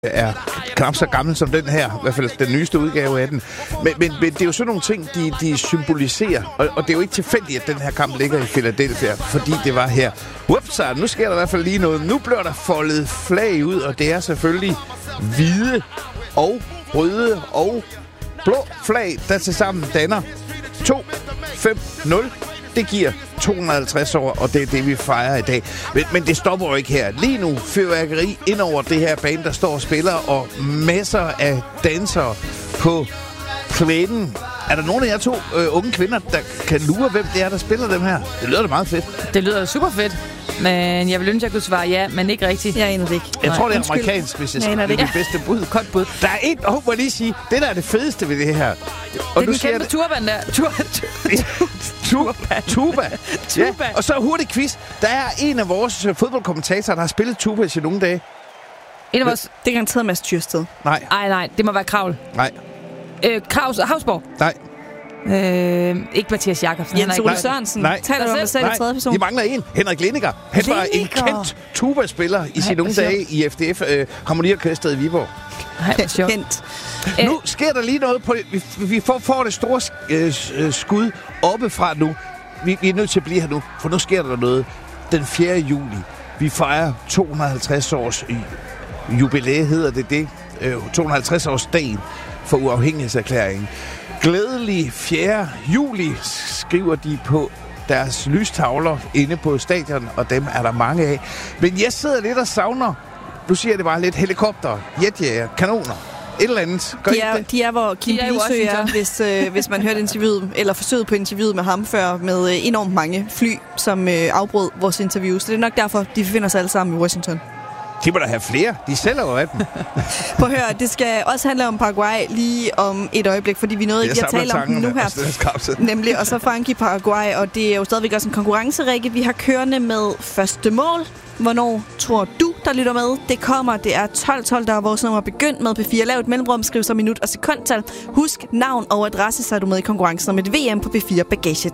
er knap så gammel som den her, i hvert fald den nyeste udgave af den. Men det er jo sådan nogle ting, de symboliserer, og det er jo ikke tilfældigt, at den her kamp ligger i Philadelphia, fordi det var her. Whoops, nu sker der i hvert fald lige noget. Nu bliver der foldet flag ud, og det er selvfølgelig hvide og røde og blå flag, der tilsammen danner 2-5-0. Det giver 250 år, og det er det, vi fejrer i dag. Men det stopper jo ikke her. Lige nu fyrværkeri ind over det her band, der står og spiller, og masser af dansere på plænen. Er der nogen af jer to unge kvinder, der kan lure, hvem det er, der spiller dem her? Det lyder da meget fedt. Det lyder super fedt. Men jeg vil ønske, at jeg kunne svare ja, men ikke rigtigt. Jeg aner det ikke. Jeg tror, det er amerikansk, hvis jeg skal det er det bedste bud. Godt bud. Der er et, må jeg lige sige, det der er det fedeste ved det her. Og det er den kæmpe turban der. Tuba. Ja, og så hurtig quiz. Der er en af vores fodboldkommentatorer, der har spillet tuba i sine unge dage. En af vores... Det er garanteret Mads Tyrsted. Nej. Det må være Kravl. Nej. Havsborg. Nej. Ikke Mathias Jacobsen. Jens Ole Sørensen. Nej. Taler du om dig selv i tredje person? I mangler en. Henrik Lindinger. Han var en kendt tuba-spiller i sine unge dage i FDF Harmoniorkestret i Viborg. Kendt. Nu sker der lige noget på det. Vi får det store skud oppefra nu. Vi er nødt til at blive her nu, for nu sker der noget. Den 4. juli. Vi fejrer 250 års jubilæe, hedder det. 250 års dagen for uafhængighedserklæringen. Glædelig 4. juli, skriver de på deres lystavler inde på stadion, og dem er der mange af. Men jeg sidder lidt og savner, du siger det bare lidt, helikopter, jetjæger, kanoner, et eller andet. De er hvor Kim Bilsø er, hvis man hørte interviewet, eller forsøget på interviewet med ham før, med enormt mange fly, som afbrød vores interview. Så det er nok derfor, de befinder sig alle sammen i Washington. De må da have flere. De sælger jo af dem. Prøv at høre, det skal også handle om Paraguay lige om et øjeblik, fordi vi nåede ikke at tale om den nu her. Nemlig, og så Frankrig Paraguay, og det er jo stadigvæk også en konkurrencerække. Vi har kørende med første mål. Hvornår tror du, der lytter med? Det kommer. Det er 12-12, der er vores nummer begyndt med P4. Lav et mellemrum, skriv så minut og sekundtal. Husk navn og adresse, så er du med i konkurrencen om et VM på P4 Bagage.